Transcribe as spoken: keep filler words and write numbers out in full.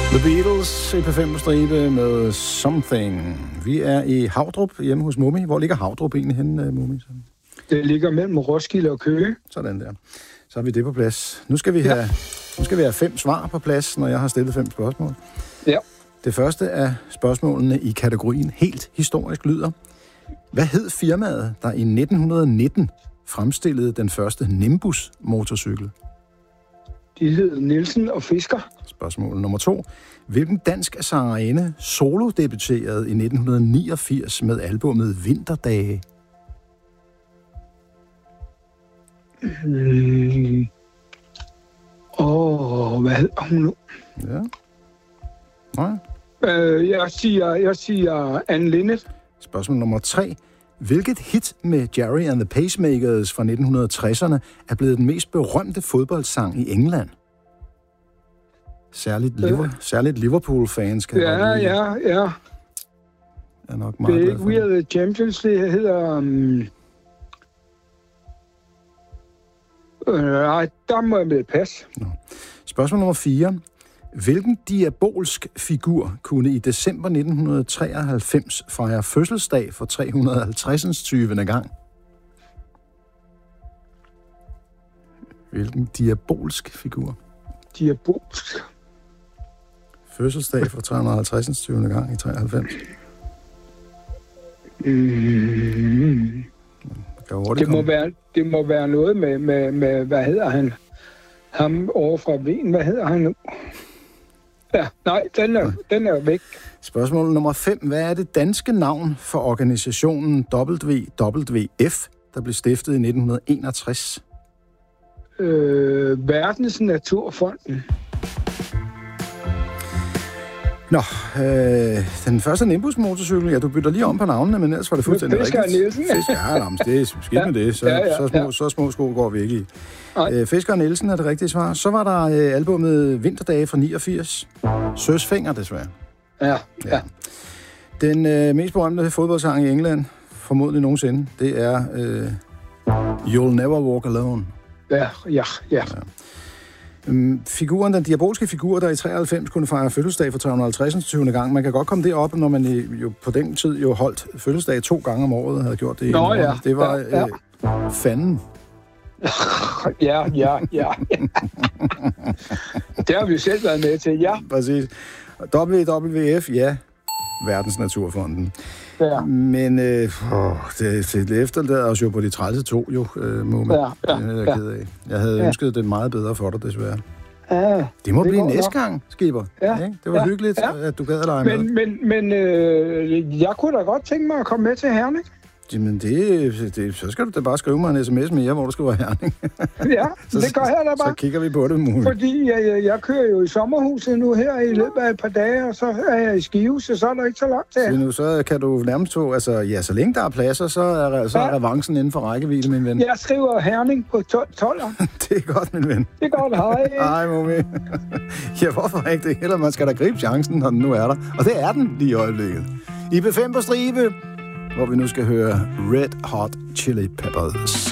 The Beatles, C P fem på stribe med Something. Vi er i Havdrup hjemme hos Mummi. Hvor ligger Havdrup egentlig henne, Mummi? Det ligger mellem Roskilde og Køge. Sådan der. Så har vi det på plads. Nu skal vi have, ja. nu skal vi have fem svar på plads, når jeg har stillet fem spørgsmål. Ja. Det første af spørgsmålene i kategorien helt historisk lyder: hvad hed firmaet, der i nitten nitten fremstillede den første Nimbus-motorcykel? De hed Nielsen og Fisker. Spørgsmål nummer to. Hvilken dansk sangerinde solo-debuterede i nitten niogfirs med albumet Vinterdage? Øh... Åh, hvad hedder hun nu? Ja. Nej. Øh, jeg siger, jeg siger Anne Linnet. Spørgsmål nummer tre. Hvilket hit med Gerry and the Pacemakers fra nitten tresserne er blevet den mest berømte fodboldsang i England? Særligt, Liver, ja. særligt Liverpool-fans kan ja, godt lide. Ja, ja, er nok meget det er ikke We Are the Champions, det hedder... Um... Øh, nej, der må jeg med passe. Nå. Spørgsmål nummer fire. Hvilken diabolsk figur kunne i december nitten treoghalvfems fejre fødselsdag for tre hundrede og halvtreds tyvende gang? Hvilken diabolsk figur? Diabolsk? Fødselsdag for tre hundrede og halvtreds tyvende gang i treoghalvfems. Mm. Det, det, må være, det må være noget med, med, med, hvad hedder han? Ham over fra Wien, hvad hedder han nu? Ja, nej, den er, den er væk. Spørgsmål nummer fem. Hvad er det danske navn for organisationen W W F, der blev stiftet i nitten enogtres? Øh, Verdens Naturfonden. Nå, øh, den første Nimbus-motorcykel, ja, du bytter lige om på navnene, men ellers var det fuldstændig rigtigt. Fisker Nielsen. Fisker, ja, jamen, det er skidt med det, så, ja, ja, så, små, ja. så små sko går vi ikke i. Øh, Fisker Nielsen er det rigtige svar. Så var der øh, albumet Vinterdage fra niogfirs. Søs Fenger, desværre. Ja, ja. ja. Den øh, mest berømte fodboldsang i England, formodentlig nogensinde, det er øh, You'll Never Walk Alone. Ja, ja, ja. ja. Figuren, den diabolske figur, der i treoghalvfems kunne fejre fødselsdag for tre hundrede og halvtreds tyvende gang. Man kan godt komme derop, når man jo på den tid jo holdt fødselsdag to gange om året, havde gjort det. Nå ja. Det var ja, ja. Øh, fanden. ja, ja, ja. Det har vi selv været med til, ja. Præcis. W W F, ja. Verdens Naturfonden. Ja. Men øh, det, det efterlader os jo på de tredive to, jo, øh, må man. Ja, ja, det er jeg ked af. Jeg havde ja. ønsket det meget bedre for dig, desværre. Ja, det må det blive næste gang, Skipper. Ja, ja, det var ja, hyggeligt, ja. at du gad at lege med. Men, men, men øh, jeg kunne da godt tænke mig at komme med til Herning. Jamen, det, det, så skal du da bare skrive mig en sms mere, hvor du skriver Herning. Ja, så, det gør jeg da bare. Så kigger vi på det muligt. Fordi jeg, jeg, jeg kører jo i sommerhuset nu her i løbet af et par dage, og så er jeg i Skive, så, så er der ikke så langt til. Så nu så kan du nærmest få, altså ja, så længe der er pladser, så er, så er ja. revancen inden for rækkevidde, min ven. Jeg skriver Herning på tolveren. Det er godt, min ven. Det er godt, hej. Hej, Mummi. Ja, hvorfor ikke det? Heller man skal da gribe chancen, når den nu er der. Og det er den lige i øjeblikket. I P fem på stribe, hvor vi nu skal høre Red Hot Chili Peppers.